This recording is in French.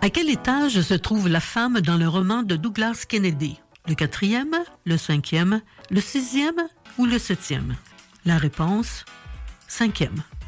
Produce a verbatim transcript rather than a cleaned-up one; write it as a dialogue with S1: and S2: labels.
S1: À quel étage se trouve la femme dans le roman de Douglas Kennedy? Le quatrième, le cinquième, le sixième ou le septième? La réponse, cinquième.